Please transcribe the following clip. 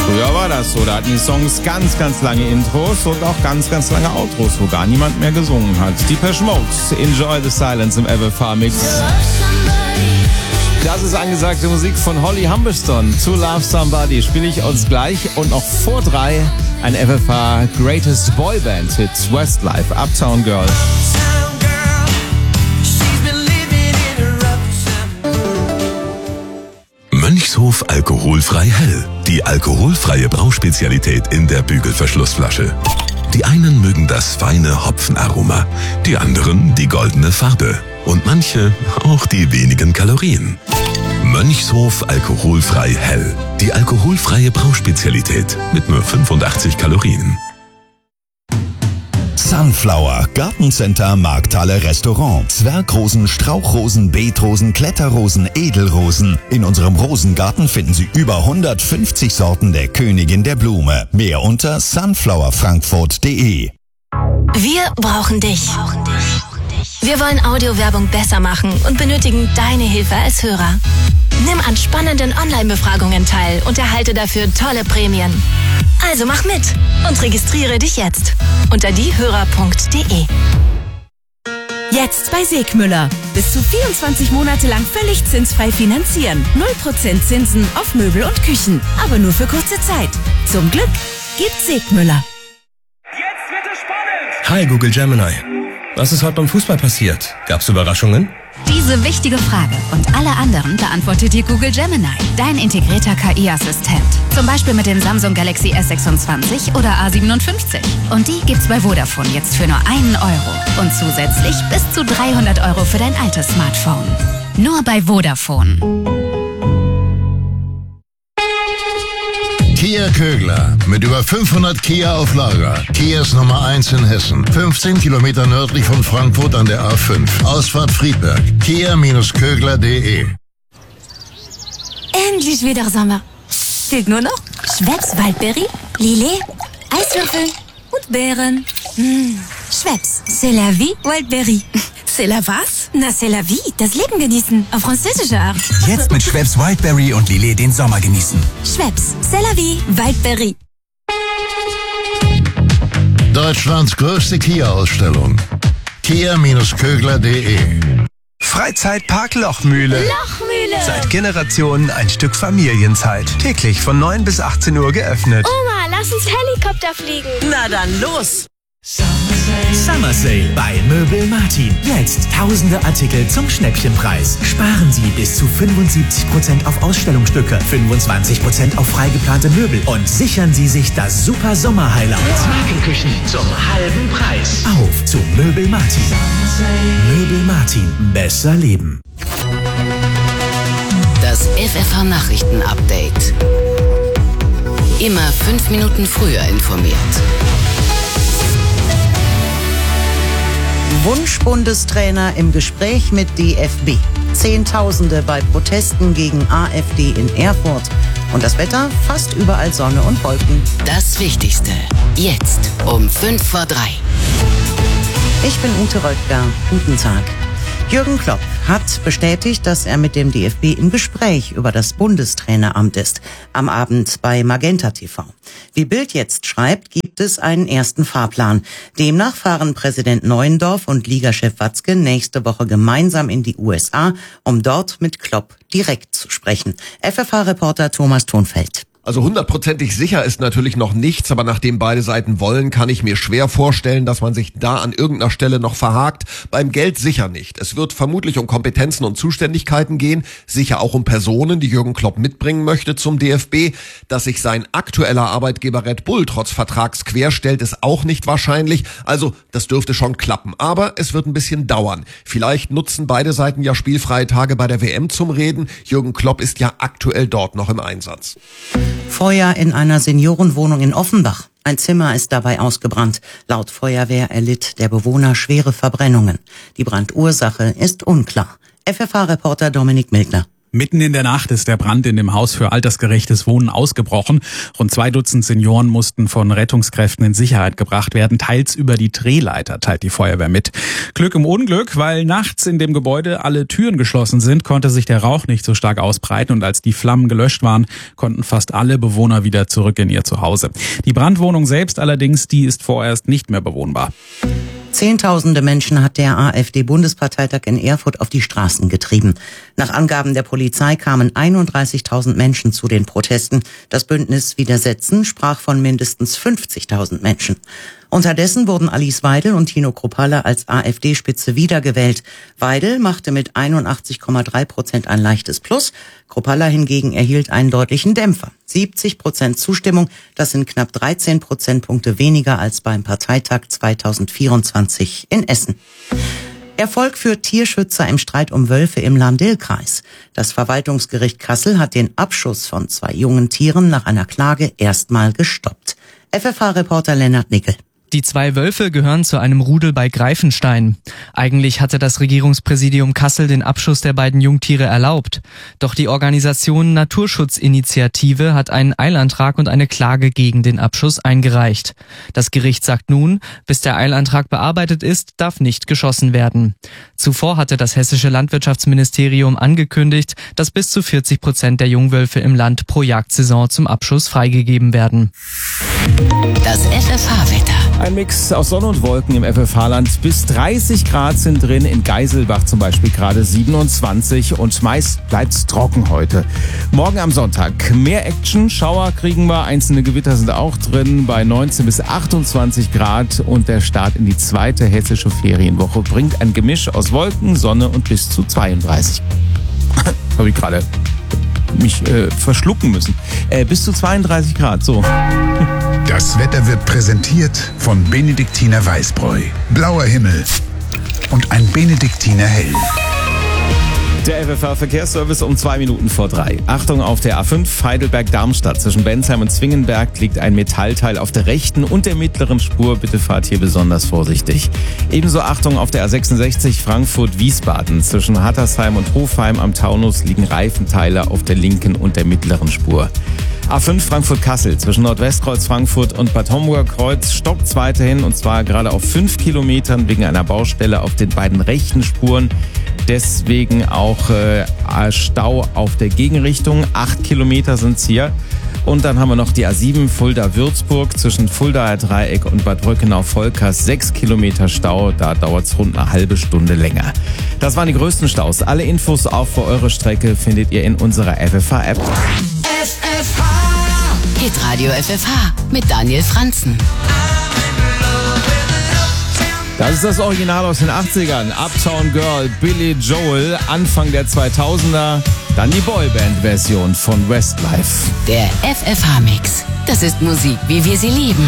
Früher war das so, da hatten die Songs ganz, ganz lange Intros und auch ganz, ganz lange Outros, wo gar niemand mehr gesungen hat. Depeche Mode, Enjoy the Silence im FFH-Mix. Das ist angesagte Musik von Holly Humberstone. To Love Somebody spiele ich uns gleich. Und noch vor 3 ein FFH Greatest Boyband Hit, Westlife, Uptown Girl. Mönchshof alkoholfrei hell. Die alkoholfreie Brauspezialität in der Bügelverschlussflasche. Die einen mögen das feine Hopfenaroma, die anderen die goldene Farbe und manche auch die wenigen Kalorien. Mönchshof alkoholfrei hell. Die alkoholfreie Brauspezialität mit nur 85 Kalorien. Sunflower, Gartencenter, Markthalle, Restaurant. Zwergrosen, Strauchrosen, Beetrosen, Kletterrosen, Edelrosen. In unserem Rosengarten finden Sie über 150 Sorten der Königin der Blume. Mehr unter sunflowerfrankfurt.de. Wir brauchen dich. Wir wollen Audiowerbung besser machen und benötigen deine Hilfe als Hörer. Nimm an spannenden Online-Befragungen teil und erhalte dafür tolle Prämien. Also mach mit und registriere dich jetzt unter diehörer.de. Jetzt bei Segmüller. Bis zu 24 Monate lang völlig zinsfrei finanzieren. 0% Zinsen auf Möbel und Küchen. Aber nur für kurze Zeit. Zum Glück gibt Segmüller. Jetzt wird es spannend! Hi Google Gemini. Was ist heute beim Fußball passiert? Gab's Überraschungen? Diese wichtige Frage und alle anderen beantwortet dir Google Gemini, dein integrierter KI-Assistent. Zum Beispiel mit dem Samsung Galaxy S26 oder A57. Und die gibt's bei Vodafone jetzt für nur €1. Und zusätzlich bis zu 300 € für dein altes Smartphone. Nur bei Vodafone. Kia Kögler. Mit über 500 Kia auf Lager. Kias Nummer 1 in Hessen. 15 Kilometer nördlich von Frankfurt an der A5. Ausfahrt Friedberg. Kia-Kögler.de. Endlich wieder Sommer. Fehlt nur noch Schweppes Waldbeere, Lillet, Eiswürfel und Beeren. Schweppes, c'est la vie, Wildberry. C'est la was? Na, c'est la vie, das Leben genießen, auf französische Art. Jetzt mit Schweppes Wildberry und Lillet den Sommer genießen. Schweppes, c'est la vie, Wildberry. Deutschlands größte Kia-Ausstellung. Kia-Kögler.de. Freizeitpark Lochmühle. Lochmühle. Seit Generationen ein Stück Familienzeit. Täglich von 9 bis 18 Uhr geöffnet. Oma, lass uns Helikopter fliegen. Na dann los. Summer Sale bei Möbel Martin. Jetzt tausende Artikel zum Schnäppchenpreis. Sparen Sie bis zu 75% auf Ausstellungsstücke, 25% auf freigeplante Möbel und sichern Sie sich das super Sommer-Highlight. Markenküchen zum halben Preis. Auf zu Möbel Martin. Möbel Martin. Besser leben. Das FFH-Nachrichten-Update. Immer 5 Minuten früher informiert. Wunsch-Bundestrainer im Gespräch mit DFB. Zehntausende bei Protesten gegen AfD in Erfurt. Und das Wetter? Fast überall Sonne und Wolken. Das Wichtigste. Jetzt um 2:55. Ich bin Ute Röttger. Guten Tag. Jürgen Klopp hat bestätigt, dass er mit dem DFB im Gespräch über das Bundestraineramt ist. Am Abend bei Magenta TV. Wie Bild jetzt schreibt, gibt es einen ersten Fahrplan. Demnach fahren Präsident Neuendorf und Ligachef Watzke nächste Woche gemeinsam in die USA, um dort mit Klopp direkt zu sprechen. FFH-Reporter Thomas Thonfeld. Also 100%ig sicher ist natürlich noch nichts, aber nachdem beide Seiten wollen, kann ich mir schwer vorstellen, dass man sich da an irgendeiner Stelle noch verhakt. Beim Geld sicher nicht. Es wird vermutlich um Kompetenzen und Zuständigkeiten gehen, sicher auch um Personen, die Jürgen Klopp mitbringen möchte zum DFB. Dass sich sein aktueller Arbeitgeber Red Bull trotz Vertrags querstellt, ist auch nicht wahrscheinlich. Also das dürfte schon klappen, aber es wird ein bisschen dauern. Vielleicht nutzen beide Seiten ja spielfreie Tage bei der WM zum Reden. Jürgen Klopp ist ja aktuell dort noch im Einsatz. Feuer in einer Seniorenwohnung in Offenbach. Ein Zimmer ist dabei ausgebrannt. Laut Feuerwehr erlitt der Bewohner schwere Verbrennungen. Die Brandursache ist unklar. FFH-Reporter Dominik Milkner. Mitten in der Nacht ist der Brand in dem Haus für altersgerechtes Wohnen ausgebrochen. Rund 2 Dutzend Senioren mussten von Rettungskräften in Sicherheit gebracht werden. Teils über die Drehleiter, teilt die Feuerwehr mit. Glück im Unglück, weil nachts in dem Gebäude alle Türen geschlossen sind, konnte sich der Rauch nicht so stark ausbreiten. Und als die Flammen gelöscht waren, konnten fast alle Bewohner wieder zurück in ihr Zuhause. Die Brandwohnung selbst allerdings, die ist vorerst nicht mehr bewohnbar. Zehntausende Menschen hat der AfD-Bundesparteitag in Erfurt auf die Straßen getrieben. Nach Angaben der Polizei kamen 31.000 Menschen zu den Protesten. Das Bündnis Widersetzen sprach von mindestens 50.000 Menschen. Unterdessen wurden Alice Weidel und Tino Kruppalla als AfD-Spitze wiedergewählt. Weidel machte mit 81,3% ein leichtes Plus. Kruppalla hingegen erhielt einen deutlichen Dämpfer. 70% Zustimmung, das sind knapp 13 Prozentpunkte weniger als beim Parteitag 2024 in Essen. Erfolg für Tierschützer im Streit um Wölfe im Lahn-Dill-Kreis. Das Verwaltungsgericht Kassel hat den Abschuss von 2 jungen Tieren nach einer Klage erstmal gestoppt. FFH-Reporter Lennart Nickel. Die 2 Wölfe gehören zu einem Rudel bei Greifenstein. Eigentlich hatte das Regierungspräsidium Kassel den Abschuss der beiden Jungtiere erlaubt. Doch die Organisation Naturschutzinitiative hat einen Eilantrag und eine Klage gegen den Abschuss eingereicht. Das Gericht sagt nun, bis der Eilantrag bearbeitet ist, darf nicht geschossen werden. Zuvor hatte das hessische Landwirtschaftsministerium angekündigt, dass bis zu 40% der Jungwölfe im Land pro Jagdsaison zum Abschuss freigegeben werden. Das FFH-Wetter. Ein Mix aus Sonne und Wolken im FFH-Land. Bis 30 Grad sind drin, in Geiselbach zum Beispiel gerade 27 und meist bleibt's trocken heute. Morgen am Sonntag mehr Action, Schauer kriegen wir, einzelne Gewitter sind auch drin bei 19 bis 28 Grad und der Start in die zweite hessische Ferienwoche bringt ein Gemisch aus Wolken, Sonne und bis zu 32. Habe ich gerade mich verschlucken müssen. Bis zu 32 Grad, so. Das Wetter wird präsentiert von Benediktiner Weißbräu. Blauer Himmel und ein Benediktiner Hell. Der FFH-Verkehrsservice um 2 Minuten vor 3. Achtung auf der A5 Heidelberg-Darmstadt. Zwischen Bensheim und Zwingenberg liegt ein Metallteil auf der rechten und der mittleren Spur. Bitte fahrt hier besonders vorsichtig. Ebenso Achtung auf der A66 Frankfurt-Wiesbaden. Zwischen Hattersheim und Hofheim am Taunus liegen Reifenteile auf der linken und der mittleren Spur. A5 Frankfurt-Kassel. Zwischen Nordwestkreuz Frankfurt und Bad Homburger Kreuz stoppt weiterhin und zwar gerade auf 5 Kilometern wegen einer Baustelle auf den beiden rechten Spuren. Deswegen auch Stau auf der Gegenrichtung. 8 Kilometer sind's hier. Und dann haben wir noch die A7 Fulda-Würzburg zwischen Fuldaer Dreieck und Bad Brückenau-Volkers. 6 Kilometer Stau, da dauert's rund eine halbe Stunde länger. Das waren die größten Staus. Alle Infos auch für eure Strecke findet ihr in unserer FFH-App. Hitradio FFH mit Daniel Franzen. Das ist das Original aus den 80ern. Uptown Girl, Billy Joel, Anfang der 2000er. Dann die Boyband-Version von Westlife. Der FFH-Mix. Das ist Musik, wie wir sie lieben.